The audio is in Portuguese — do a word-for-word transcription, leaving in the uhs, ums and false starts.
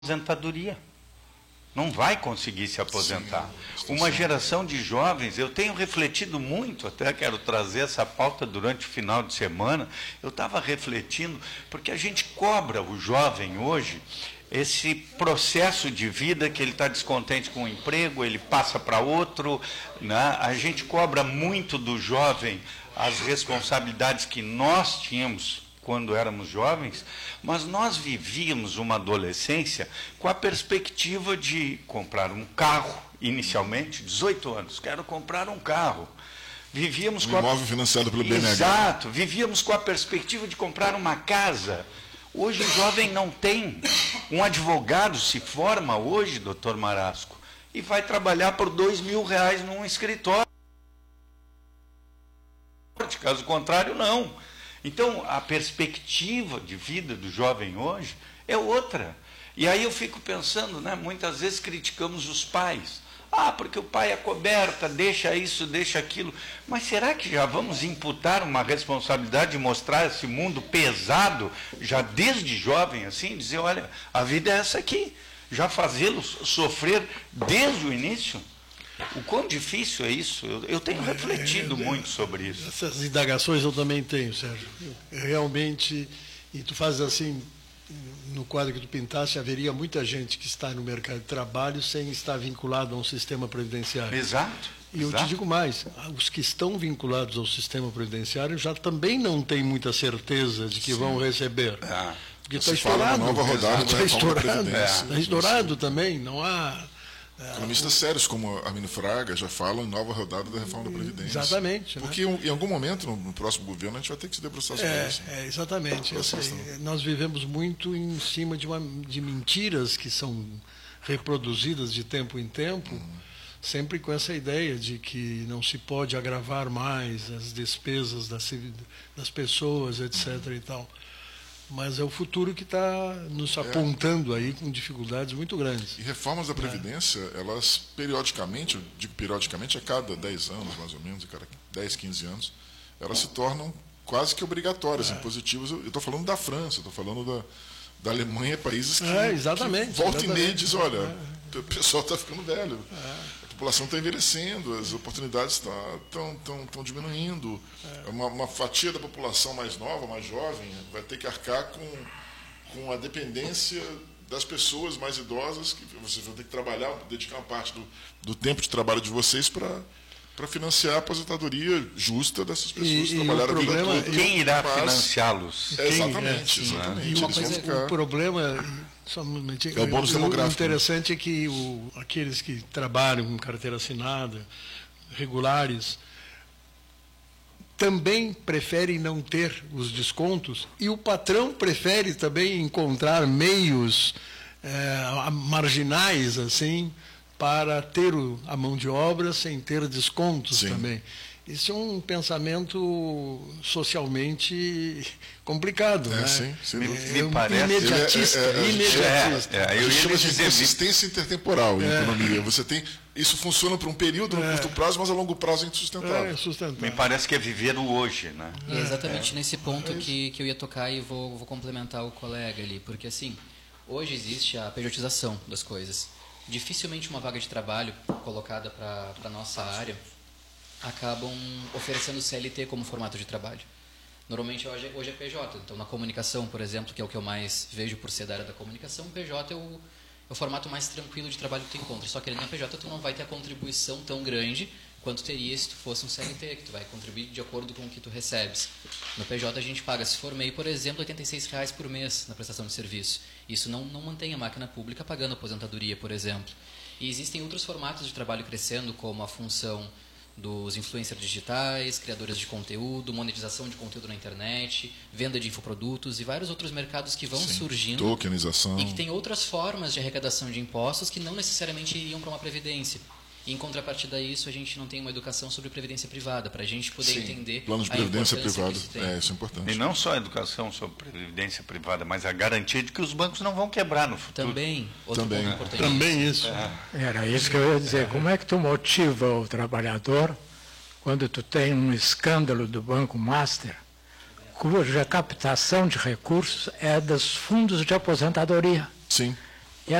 aposentadoria. Não vai conseguir se aposentar. Sim, Uma geração de jovens, eu tenho refletido muito, até quero trazer essa pauta durante o final de semana, eu estava refletindo, porque a gente cobra o jovem hoje, esse processo de vida que ele está descontente com o emprego, ele passa para outro, né? A gente cobra muito do jovem as responsabilidades que nós tínhamos quando éramos jovens, mas nós vivíamos uma adolescência com a perspectiva de comprar um carro, inicialmente, dezoito anos, quero comprar um carro. Vivíamos um com imóvel a... financiado pelo B N H. Exato, vivíamos com a perspectiva de comprar uma casa. Hoje o jovem não tem. Um advogado se forma hoje, doutor Marasco, e vai trabalhar por dois mil reais num escritório. Caso contrário, não. Então, a perspectiva de vida do jovem hoje é outra. E aí eu fico pensando, né, muitas vezes criticamos os pais. Ah, porque o pai é coberta, deixa isso, deixa aquilo. Mas será que já vamos imputar uma responsabilidade de mostrar esse mundo pesado, já desde jovem, assim, dizer, olha, a vida é essa aqui. Já fazê-los sofrer desde o início? O quão difícil é isso? Eu, eu tenho refletido é, é, muito sobre isso. Essas indagações eu também tenho, Sérgio. Eu, realmente, e tu fazes assim, no quadro que tu pintaste, haveria muita gente que está no mercado de trabalho sem estar vinculado a um sistema previdenciário. Exato. E eu exato. te digo mais, os que estão vinculados ao sistema previdenciário já também não têm muita certeza de que Sim. vão receber. Ah. Porque está estourado. Nova rodada está estourado, é. está estourado também, não há... Economistas sérios como Arminio Fraga já falam em nova rodada da reforma da Previdência. Exatamente. Porque né? em algum momento, no, no próximo governo, a gente vai ter que se debruçar sobre é, isso. É, exatamente. Eu sei, nós vivemos muito em cima de, uma, de mentiras que são reproduzidas de tempo em tempo, hum. sempre com essa ideia de que não se pode agravar mais as despesas das, das pessoas, etcétera. Hum. e tal. Mas é o futuro que está nos apontando aí com dificuldades muito grandes. E reformas da Previdência, é. elas periodicamente, eu digo periodicamente, a cada dez anos, mais ou menos, a cada dez, quinze anos, elas se tornam quase que obrigatórias, é. impositivas. Eu estou falando da França, estou falando da, da Alemanha, países que, é, exatamente, que volta exatamente. e meia diz, olha, é. o pessoal está ficando velho. É. A população está envelhecendo, as oportunidades estão tão, tão diminuindo. É. Uma, uma fatia da população mais nova, mais jovem, vai ter que arcar com, com a dependência das pessoas mais idosas, que vocês vão ter que trabalhar, dedicar uma parte do, do tempo de trabalho de vocês para para financiar a aposentadoria justa dessas pessoas e, que trabalharam a vida toda. E quem irá financiá-los? É, exatamente, Quem, é, exatamente. E uma coisa, o problema... Só um momentinho, é o bônus demográfico. O interessante é que o, aqueles que trabalham com carteira assinada, regulares, também preferem não ter os descontos e o patrão prefere também encontrar meios é, marginais assim para ter o, a mão de obra sem ter descontos Sim. também. Isso é um pensamento socialmente complicado, é, né? Sim, sim. Me, me um parece. Imediatista. É, é, é, imediatista. É, é, eu ia dizer consistência intertemporal em é. economia. Você tem, isso funciona por um período, no é. curto prazo, mas a longo prazo é insustentável. É, sustentável. Me parece que é viver o hoje, né? E é exatamente é. nesse ponto que, que eu ia tocar e vou, vou complementar o colega ali, porque assim, hoje existe a pejotização das coisas. Dificilmente uma vaga de trabalho colocada para a nossa área acabam oferecendo C L T como formato de trabalho. Normalmente hoje, hoje é P J, então na comunicação, por exemplo, que é o que eu mais vejo por ser da área da comunicação, P J é o, é o formato mais tranquilo de trabalho que tu encontra. Só que ali na P J tu não vai ter a contribuição tão grande quanto teria se tu fosse um C L T, que tu vai contribuir de acordo com o que tu recebes. No P J a gente paga, se formei, por exemplo, oitenta e seis reais por mês na prestação de serviço. Isso não, não mantém a máquina pública pagando aposentadoria, por exemplo. E existem outros formatos de trabalho crescendo, como a função dos influencers digitais, criadores de conteúdo, monetização de conteúdo na internet, venda de infoprodutos e vários outros mercados que vão Sim, surgindo tokenização. E que tem outras formas de arrecadação de impostos que não necessariamente iriam para uma previdência. E, em contrapartida a isso, a gente não tem uma educação sobre previdência privada, para a gente poder Sim, entender plano de previdência privada, isso é, isso é importante. E não só a educação sobre previdência privada, mas a garantia de que os bancos não vão quebrar no futuro. Também, outro Também. ponto importante. Também isso. É. Era isso que eu ia dizer. Como é que tu motiva o trabalhador quando tu tem um escândalo do Banco Master, cuja captação de recursos é dos fundos de aposentadoria? Sim.